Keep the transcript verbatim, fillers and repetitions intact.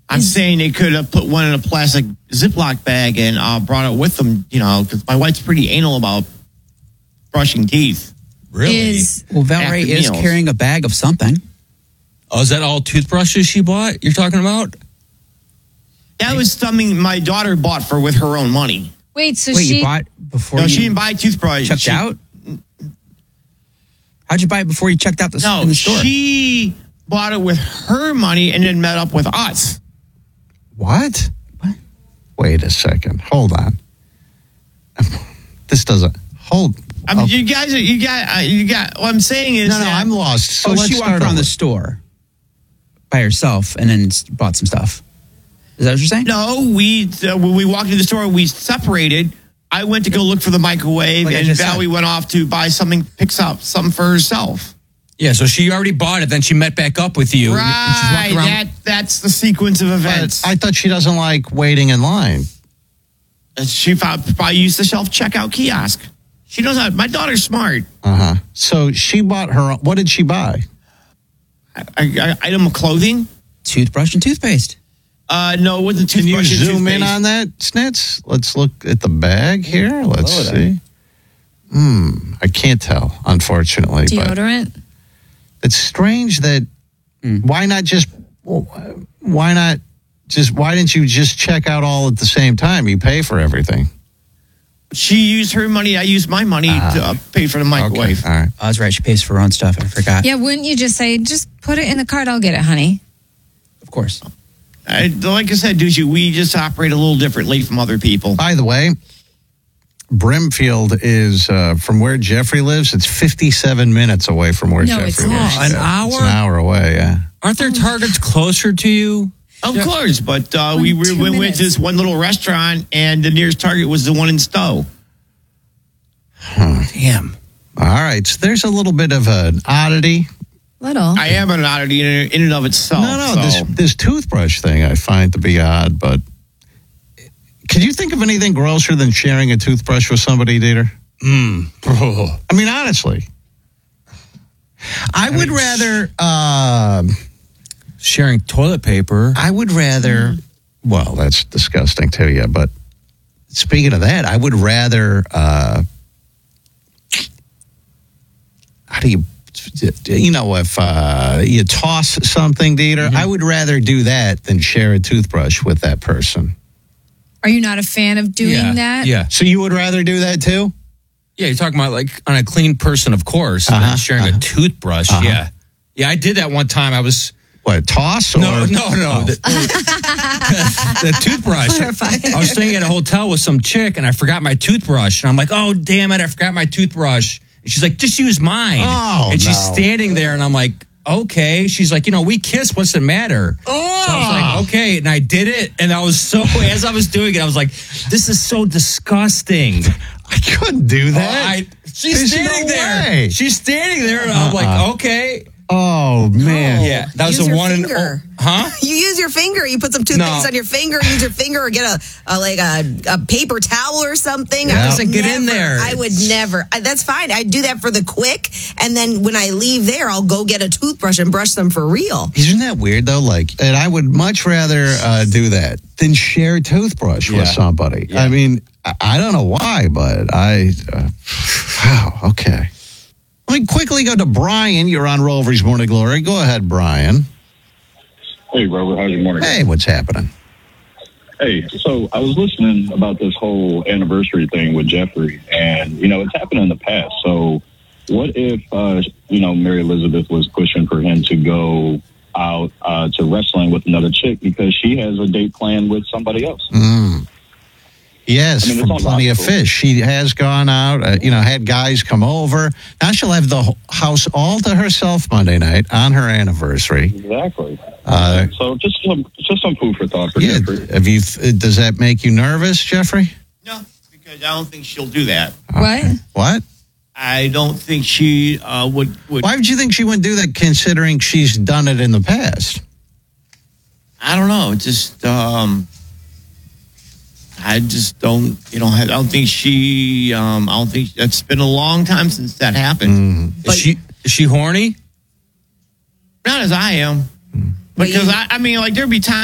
I'm saying they could have put one in a plastic Ziploc bag and uh, brought it with them, you know, because my wife's pretty anal about brushing teeth. Really? Is, well, Valerie After is meals. carrying a bag of something. Oh, is that all toothbrushes she bought? You're talking about? That was something my daughter bought for with her own money. wait, so Wait, she you bought before No, you she didn't buy a toothbrush. checked She- out? How'd you buy it before you checked out the, No, in the store? she bought it with her money and then met up with us. What? What? Wait a second. Hold on. This doesn't hold. I mean, oh, you guys, are, you got, uh, you got. What I'm saying is, no, no, that- I'm lost. So oh, let's she start walked around over. the store by herself and then s- bought some stuff. Is that what you're saying? No, we uh, when we walked into the store, we separated. I went to go look for the microwave, Like I and just Valerie said. went off to buy something, picks up something for herself. Yeah, so she already bought it, then she met back up with you. and- and she's Right, walking around. that that's the sequence of But events. I thought she doesn't like waiting in line. she found, probably used the self checkout kiosk. She knows how. My daughter's smart. Uh huh. So she bought her. What did she buy? I, I, item of clothing. Toothbrush and toothpaste. Uh, no, with the Can you toothbrush and zoom in toothpaste. on that, Snitz? Let's look at the bag here. Let's Below see. Hmm. I can't tell, unfortunately. But deodorant? it's strange that. Why not just? Why not just? Why didn't you just check out all at the same time? You pay for everything. She used her money. I used my money to uh, pay for the microwave. Okay. All right. I was right. She pays for her own stuff. I forgot. Yeah, wouldn't you just say, just put it in the cart, I'll get it, honey? Of course. I, like I said, Doogie, we just operate a little differently from other people. By the way, Brimfield is uh, from where Jeffrey lives. It's fifty-seven minutes away from where No, Jeffrey it's lives. not. An Yeah, It's hour? an hour away. Yeah. Aren't there Targets closer to you? Of course, but uh, we, we two went minutes. to this one little restaurant, and the nearest Target was the one in Stowe. Damn. All right. So there's a little bit of an oddity. Little. I am an oddity in, in and of itself. No, no. so. This this toothbrush thing I find to be odd, but could you think of anything grosser than sharing a toothbrush with somebody, Dieter? Mm. Oh. I mean, honestly, I would rather. Um, Sharing toilet paper. I would rather. Well, that's disgusting too. Yeah, but speaking of that, I would rather. Uh, how do you? You know, if uh, you toss something, Dieter, I would rather do that than share a toothbrush with that person. Are you not a fan of doing yeah. that? Yeah. So you would rather do that too? Yeah, you're talking about like on a clean person, of course. Uh-huh, than sharing uh-huh. a toothbrush. Uh-huh. Yeah. Yeah, I did that one time. I was. What, toss or No, no, no. Oh. The, the toothbrush. Clarify. I was staying at a hotel with some chick and I forgot my toothbrush. And I'm like, oh, damn it, I forgot my toothbrush. And she's like, just use mine. Oh, and she's no. standing there and I'm like, okay. She's like, you know, we kiss. What's the matter? Oh. So I was like, okay. And I did it. And I was so, as I was doing it, I was like, this is so disgusting. I couldn't do Oh, that. I, she's There's standing no there. way. She's standing there. And I'm Uh-uh. like, okay. Oh, man. Yeah. That was Use the your one in, finger. huh? You use your finger. You put some toothpaste No. on your finger. Use your finger, or get a, a like a, a paper towel or something. Yeah. I would Doesn't get in never- there. I would never. I, that's fine. I do that for the quick, and then when I leave there, I'll go get a toothbrush and brush them for real. Isn't that weird, though? Like, and I would much rather uh, do that than share a toothbrush Yeah. with somebody. Yeah. I mean, I, I don't know why, but I, uh, wow, okay. Let me quickly go to Brian. You're on Rover's Morning Glory. Go ahead, Brian. Hey, Robert, how's your morning? Hey, what's happening? Hey, so I was listening about this whole anniversary thing with Jeffrey, and, you know, it's happened in the past. So what if, uh, you know, Mary Elizabeth was pushing for him to go out uh, to wrestling with another chick because she has a date planned with somebody else? Mm. Yes, I mean, it's from all Plenty of possible. Fish. She has gone out, uh, you know, had guys come over. Now she'll have the wh- house all to herself Monday night on her anniversary. Exactly. Uh, So just some, just some food for thought for yeah, Jeffrey. have you? Does that make you nervous, Jeffrey? No, because I don't think she'll do that. What? What? I don't think she uh, would, would. Why would you think she wouldn't do that, considering she's done it in the past? I don't know. Just, um, I just don't, you know, I don't think she, um, I don't think, it's been a long time since that happened. Is she, is she horny? Not as I am. Because, I, I mean, like, there'd be times